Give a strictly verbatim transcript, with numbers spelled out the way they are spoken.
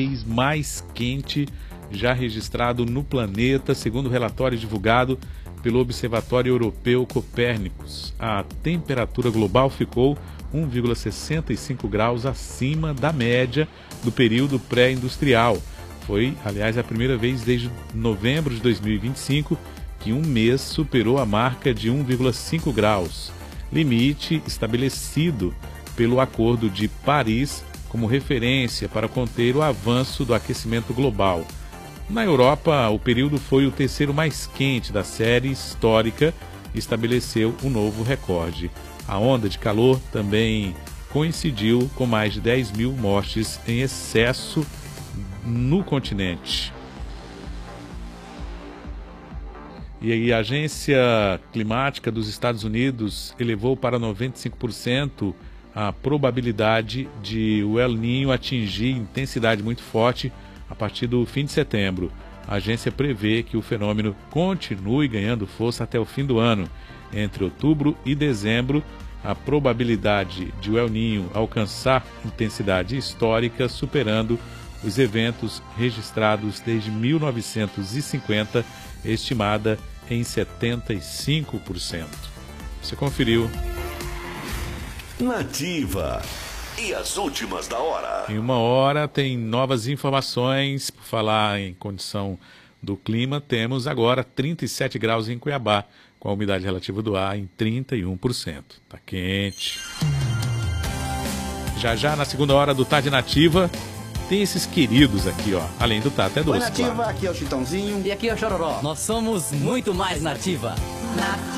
mês mais quente já registrado no planeta, segundo o relatório divulgado pelo Observatório Europeu Copérnicos. A temperatura global ficou um vírgula sessenta e cinco graus acima da média do período pré-industrial. Foi, aliás, a primeira vez desde novembro de dois mil e vinte e cinco que um mês superou a marca de um vírgula cinco graus, limite estabelecido pelo Acordo de Paris como referência para conter o avanço do aquecimento global. Na Europa, o período foi o terceiro mais quente da série histórica e estabeleceu um novo recorde. A onda de calor também coincidiu com mais de dez mil mortes em excesso no continente. E aí, a Agência Climática dos Estados Unidos elevou para noventa e cinco por cento a probabilidade de o El Niño atingir intensidade muito forte a partir do fim de setembro. A agência prevê que o fenômeno continue ganhando força até o fim do ano. Entre outubro e dezembro, a probabilidade de o El Niño alcançar intensidade histórica, superando os eventos registrados desde mil novecentos e cinquenta, estimada em setenta e cinco por cento. Você conferiu. Nativa. E as últimas da hora. Em uma hora tem novas informações. Por falar em condição do clima, temos agora trinta e sete graus em Cuiabá, com a umidade relativa do ar em trinta e um por cento. Tá quente. Já já, na segunda hora do Tarde Nativa, tem esses queridos aqui, ó. Além do Tata, é doce, Oi, Nativa, claro. Aqui é o Chitãozinho. E aqui é o Chororó. Nós somos muito mais Nativa. Nativa.